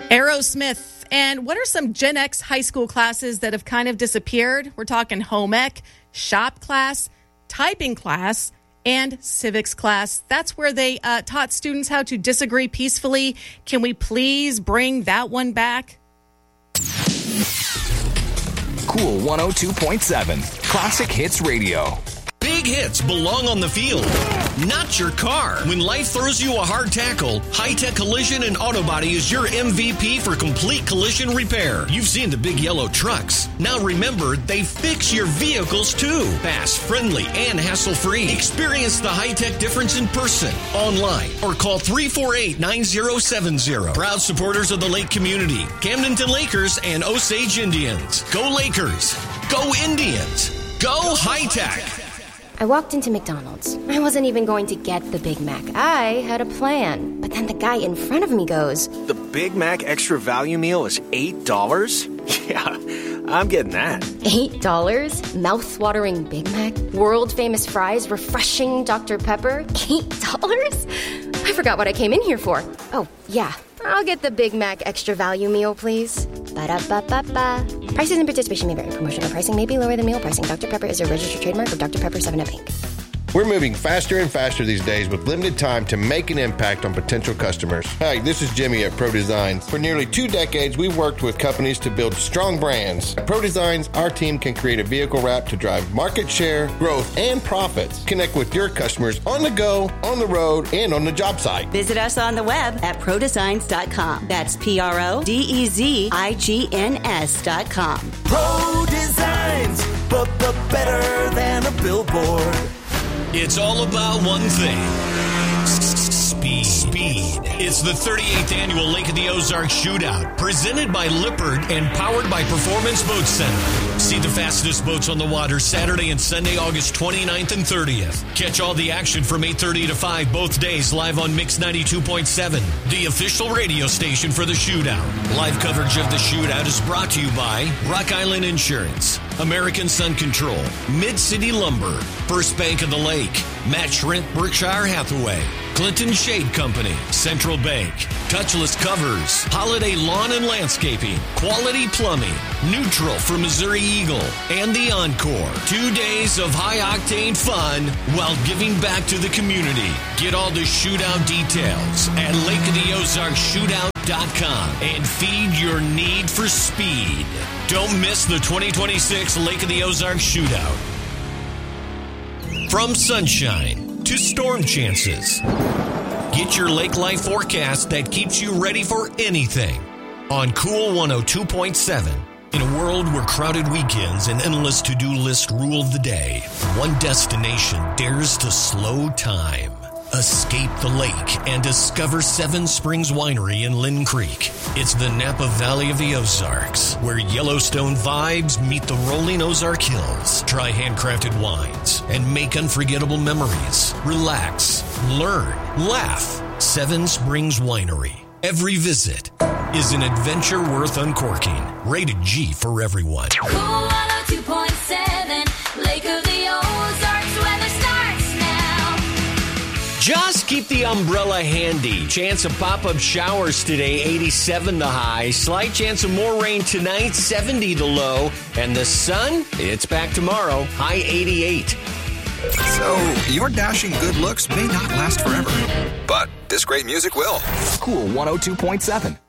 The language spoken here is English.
Aerosmith. And what are some Gen X high school classes that have kind of disappeared? We're talking home ec, shop class, typing class, and civics class. That's where they taught students how to disagree peacefully. Can we please bring that one back? Cool 102.7 Classic Hits Radio. Big hits belong on the field, not your car. When life throws you a hard tackle, High Tech Collision and Auto Body is your MVP for complete collision repair. You've seen the big yellow trucks. Now remember, they fix your vehicles too. Fast, friendly, and hassle-free. Experience the high-tech difference in person, online, or call 348-9070. Proud supporters of the Lake community, Camdenton Lakers and Osage Indians. Go Lakers. Go Indians. Go High Tech. I walked into McDonald's. I wasn't even going to get the Big Mac. I had a plan. But then the guy in front of me goes, "The Big Mac Extra Value Meal is $8? Yeah, I'm getting that." $8? Mouth-watering Big Mac? World-famous fries? Refreshing Dr. Pepper? $8? I forgot what I came in here for. Oh, yeah. I'll get the Big Mac Extra Value Meal, please. Ba-da-ba-ba-ba. Prices and participation may vary. Promotional pricing may be lower than meal pricing. Dr. Pepper is a registered trademark of Dr. Pepper 7up Inc. We're moving faster and faster these days with limited time to make an impact on potential customers. Hi, this is Jimmy at Pro Designs. For nearly 2 decades, we've worked with companies to build strong brands. At Pro Designs, our team can create a vehicle wrap to drive market share, growth, and profits. Connect with your customers on the go, on the road, and on the job site. Visit us on the web at prodesigns.com. That's PRODEZIGNS.com. Pro Designs, but better than a billboard. It's all about one thing. Speed. It's the 38th annual Lake of the Ozarks Shootout, presented by Lippert and powered by Performance Boat Center. See the fastest boats on the water Saturday and Sunday, August 29th and 30th. Catch all the action from 8:30 to 5 both days live on Mix 92.7, the official radio station for the shootout. Live coverage of the shootout is brought to you by Rock Island Insurance, American Sun Control, Mid-City Lumber, First Bank of the Lake, Matt Trent Berkshire Hathaway, Clinton Shade Company, Central Bank, Touchless Covers, Holiday Lawn and Landscaping, Quality Plumbing, Neutral from Missouri Eagle, and The Encore. 2 days of high-octane fun while giving back to the community. Get all the shootout details at LakeOfTheOzarksShootout.com and feed your need for speed. Don't miss the 2026 Lake of the Ozarks Shootout. From sunshine to storm chances, get your lake life forecast that keeps you ready for anything on Cool 102.7. In a world where crowded weekends and endless to-do lists rule the day, one destination dares to slow time. Escape the lake and discover Seven Springs Winery in Lynn Creek. It's the Napa Valley of the Ozarks, where Yellowstone vibes meet the rolling Ozark Hills. Try handcrafted wines and make unforgettable memories. Relax, learn, laugh. Seven Springs Winery. Every visit is an adventure worth uncorking. Rated G for everyone. Cool 102.7, Lake of the Ozarks, weather starts now. Just keep the umbrella handy. Chance of pop-up showers today, 87 the high. Slight chance of more rain tonight, 70 the low. And the sun, it's back tomorrow, high 88. So, your dashing good looks may not last forever, but this great music will. Cool 102.7.